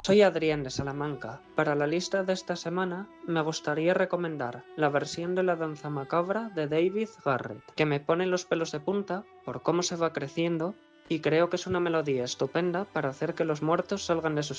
Soy Adrián de Salamanca. Para la lista de esta semana me gustaría recomendar la versión de La danza macabra de David Garrett, que me pone los pelos de punta por cómo se va creciendo y creo que es una melodía estupenda para hacer que los muertos salgan de sus